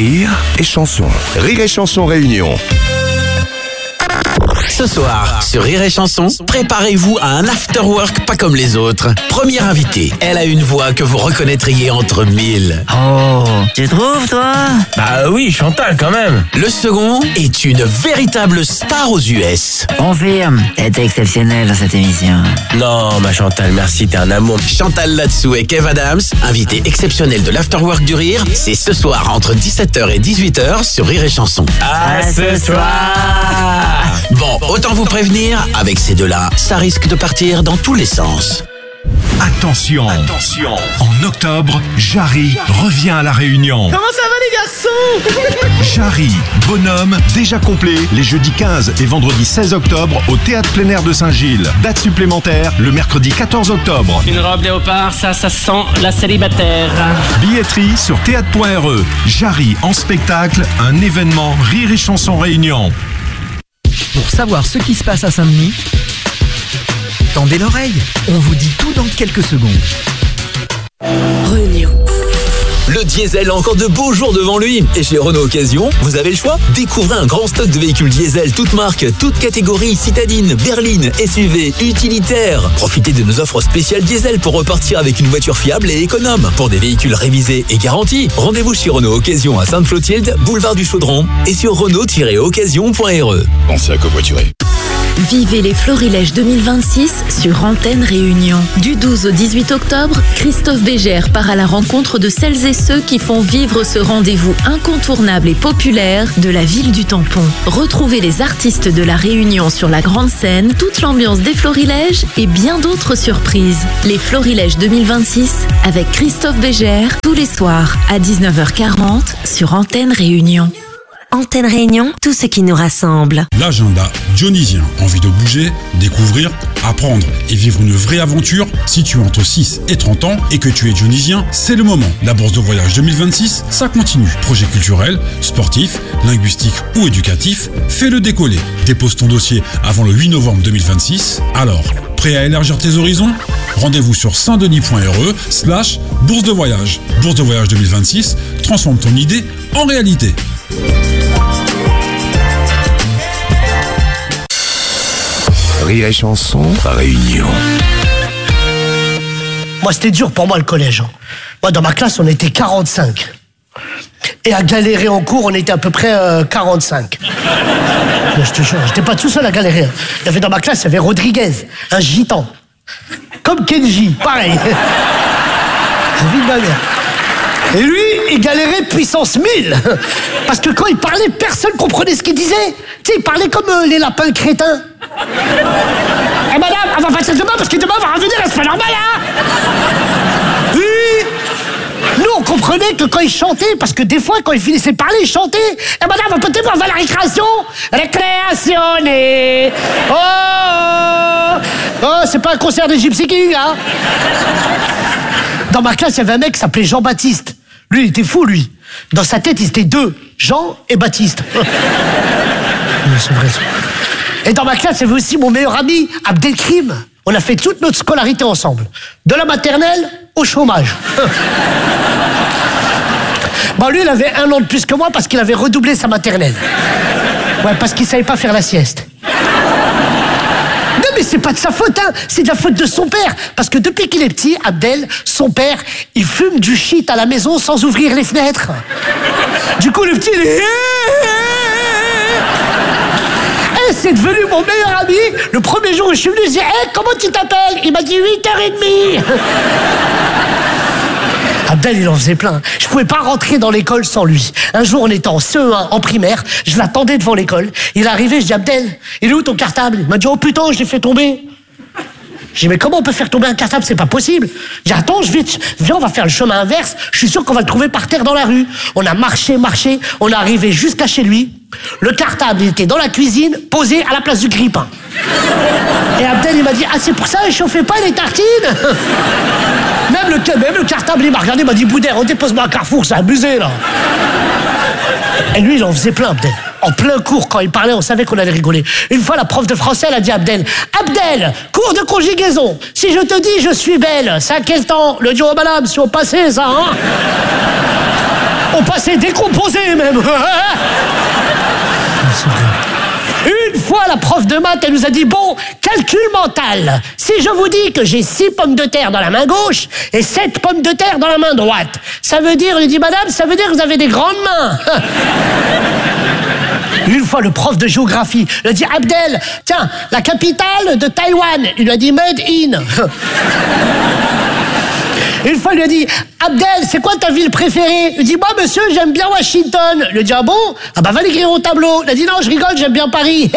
Rire et chanson. Rire et chanson réunion. Ce soir, sur Rire et Chanson, préparez-vous à un afterwork pas comme les autres. Première invitée, elle a une voix que vous reconnaîtriez entre mille. Oh, tu trouves, toi? Bah oui, Chantal quand même. Le second est une véritable star aux US. Confirme, t'es exceptionnel dans cette émission. Non, ma Chantal, merci, t'es un amour. Chantal Latsou et Kev Adams, invités exceptionnels de l'afterwork du rire, c'est ce soir entre 17h et 18h sur Rire et Chanson. À ce soir. Bon, autant vous prévenir, avec ces deux-là, ça risque de partir dans tous les sens. Attention. En octobre, Jarry revient à La Réunion. Comment ça va les garçons? Jarry, bonhomme, déjà complet, les jeudis 15 et vendredi 16 octobre au Théâtre Plein Air de Saint-Gilles. Date supplémentaire, le mercredi 14 octobre. Une robe léopard, ça sent la célibataire. Billetterie sur théâtre.re. Jarry en spectacle, un événement Rire et Chanson Réunion. Pour savoir ce qui se passe à Saint-Denis, tendez l'oreille, on vous dit tout dans quelques secondes. Réunion. Le diesel a encore de beaux jours devant lui. Et chez Renault Occasion, vous avez le choix. Découvrez un grand stock de véhicules diesel, toutes marques, toutes catégories, citadines, berlines, SUV, utilitaires. Profitez de nos offres spéciales diesel pour repartir avec une voiture fiable et économe. Pour des véhicules révisés et garantis, rendez-vous chez Renault Occasion à Sainte-Clotilde, boulevard du Chaudron et sur Renault-occasion.re. Pensez à covoiturer. Vivez les Florilèges 2026 sur Antenne Réunion. Du 12 au 18 octobre, Christophe Bégère part à la rencontre de celles et ceux qui font vivre ce rendez-vous incontournable et populaire de la ville du Tampon. Retrouvez les artistes de la Réunion sur la grande scène, toute l'ambiance des Florilèges et bien d'autres surprises. Les Florilèges 2026 avec Christophe Bégère tous les soirs à 19h40 sur Antenne Réunion. Antenne Réunion, tout ce qui nous rassemble. L'agenda dionysien. Envie de bouger, découvrir, apprendre et vivre une vraie aventure. Si tu as entre 6 et 30 ans et que tu es dionysien, c'est le moment. La bourse de voyage 2026, ça continue. Projet culturel, sportif, linguistique ou éducatif, fais-le décoller. Dépose ton dossier avant le 8 novembre 2026. Alors, prêt à élargir tes horizons? Rendez-vous sur saintdenis.re/bourse de voyage. Bourse de voyage 2026, transforme ton idée en réalité. Rire et chanson, réunion. Moi, c'était dur pour moi le collège. Moi, dans ma classe, on était 45. Et à galérer en cours, on était à peu près 45. Mais je te jure, j'étais pas tout seul à galérer. Il y avait dans ma classe, il y avait Rodriguez, un gitan. Comme Kenji, pareil. Vie de ma mère. Et lui, il galérait puissance 1000. Parce que quand il parlait, personne comprenait ce qu'il disait. Tu sais, il parlait comme les lapins crétins. Eh madame, on va passer demain parce que demain on va revenir, c'est pas normal, hein? Oui. Nous, on comprenait que quand il chantait, parce que des fois, quand il finissait de parler, il chantait. Eh madame, on peut voir la récréation? Récréatione. Oh, c'est pas un concert de Gypsy King, hein? Dans ma classe, il y avait un mec qui s'appelait Jean-Baptiste. Lui, il était fou, lui. Dans sa tête, ils étaient deux, Jean et Baptiste. C'est vrai, ça. Et dans ma classe, il y avait aussi mon meilleur ami, Abdelkrim. On a fait toute notre scolarité ensemble. De la maternelle au chômage. Bon, lui, il avait 1 an de plus que moi parce qu'il avait redoublé sa maternelle. Ouais, parce qu'il savait pas faire la sieste. Non, mais c'est pas de sa faute, hein. C'est de la faute de son père. Parce que depuis qu'il est petit, Abdel, son père, il fume du shit à la maison sans ouvrir les fenêtres. Du coup, le petit, il est... C'est devenu mon meilleur ami. Le premier jour où je suis venu, je dis hey, comment tu t'appelles? Il m'a dit 8h30. Abdel, il en faisait plein. Je pouvais pas rentrer dans l'école sans lui. Un jour, on était en CE1, en primaire. Je l'attendais devant l'école. Il est arrivé, je dis Abdel, il est où ton cartable? Il m'a dit oh putain, je l'ai fait tomber. Je dis mais comment on peut faire tomber un cartable? C'est pas possible. Je dis attends, vite, viens, on va faire le chemin inverse. Je suis sûr qu'on va le trouver par terre dans la rue. On a marché, on est arrivé jusqu'à chez lui. Le cartable, il était dans la cuisine, posé à la place du grille-pain. Et Abdel, il m'a dit ah c'est pour ça, il chauffait pas les tartines. Même le cartable, il m'a regardé, il m'a dit Boudère, on dépose-moi à Carrefour, c'est abusé là. Et lui, il en faisait plein, Abdel. En plein cours, quand il parlait, on savait qu'on allait rigoler. Une fois, la prof de français, elle a dit à Abdel, Abdel, cours de conjugaison. Si je te dis je suis belle, c'est à quel temps? Le dit, oh madame, si on passait ça, hein? Au passé décomposé même. Une fois, la prof de maths, elle nous a dit, bon, calcul mental. Si je vous dis que j'ai 6 pommes de terre dans la main gauche et 7 pommes de terre dans la main droite, ça veut dire, il dit, madame, ça veut dire que vous avez des grandes mains. Une fois, le prof de géographie, il a dit, Abdel, tiens, la capitale de Taïwan. Il lui a dit, made in. Une fois, il lui a dit, Abdel, c'est quoi ta ville préférée? Il dit, moi, monsieur, j'aime bien Washington. Il lui a dit, ah bon? Ah bah, va l'écrire au tableau. Il a dit, non, je rigole, j'aime bien Paris.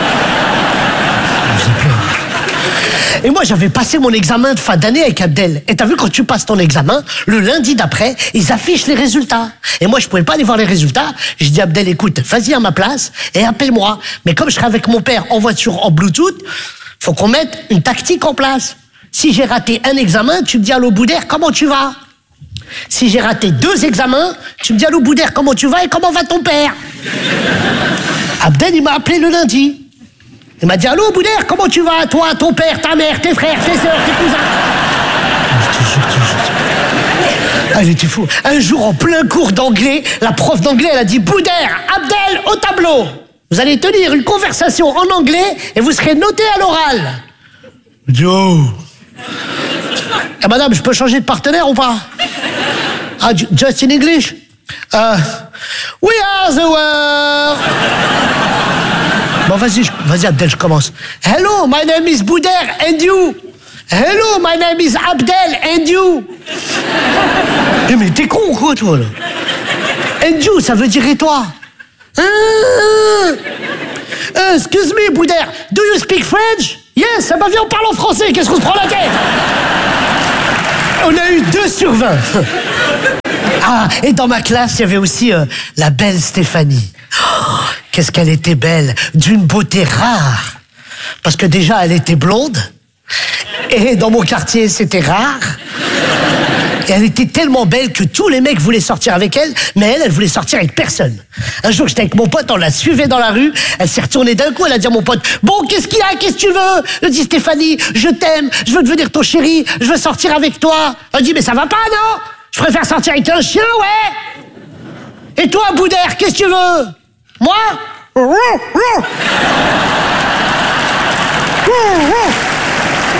Et moi, j'avais passé mon examen de fin d'année avec Abdel. Et t'as vu, quand tu passes ton examen, le lundi d'après, ils affichent les résultats. Et moi, je pouvais pas aller voir les résultats. Je dis, Abdel, écoute, vas-y à ma place et appelle-moi. Mais comme je serai avec mon père en voiture en Bluetooth, faut qu'on mette une tactique en place. Si j'ai raté un examen, tu me dis, allô Boudère, comment tu vas? Si j'ai raté 2 examens, tu me dis, allô Boudère, comment tu vas et comment va ton père? Abdel, il m'a appelé le lundi. Il m'a dit, allô Boudère, comment tu vas? Toi, ton père, ta mère, tes frères, tes sœurs, tes cousins. Ah, il était fou. Un jour, en plein cours d'anglais, la prof d'anglais, elle a dit, Boudère, Abdel, au tableau. Vous allez tenir une conversation en anglais et vous serez noté à l'oral. Joe. Eh, madame, je peux changer de partenaire ou pas? Ah, just in English? We are the world. Bon, vas-y, Abdel, je commence. Hello, my name is Boudère, and you? Hello, my name is Abdel, and you? Eh, mais t'es con ou quoi, toi, là? And you, ça veut dire et toi? Excuse me, Boudère, do you speak French? Yes, ça m'a viens, on parle en français, qu'est-ce qu'on se prend la tête? On a eu 2 sur 20. Ah, et dans ma classe, il y avait aussi la belle Stéphanie. Oh, qu'est-ce qu'elle était belle, d'une beauté rare. Parce que déjà, elle était blonde. Et dans mon quartier, c'était rare. Et elle était tellement belle que tous les mecs voulaient sortir avec elle, mais elle voulait sortir avec personne. Un jour, j'étais avec mon pote, on la suivait dans la rue, elle s'est retournée d'un coup, elle a dit à mon pote, bon, qu'est-ce qu'il y a, qu'est-ce que tu veux? Elle dit, Stéphanie, je t'aime, je veux devenir ton chéri, je veux sortir avec toi. Elle dit, mais ça va pas, non? Je préfère sortir avec un chien, ouais. Et toi, Boudère, qu'est-ce que tu veux? Moi?